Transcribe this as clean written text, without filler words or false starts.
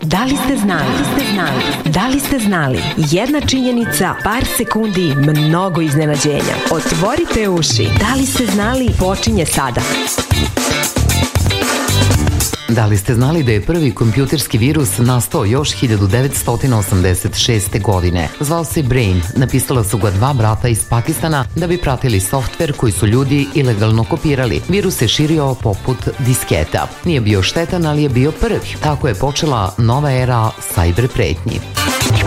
Da li ste znali? Da li ste znali? Jedna činjenica, par sekundi, mnogo iznenađenja. Otvorite uši. Da li ste znali? Počinje sada. Da li ste znali da je prvi kompjuterski virus nastao još 1986. godine? Zvao se Brain. Napisala su ga dva brata iz Pakistana da bi pratili softver koji su ljudi ilegalno kopirali. Virus se širio poput disketa. Nije bio štetan, ali je bio prvi. Tako je počela nova era sajber pretnji.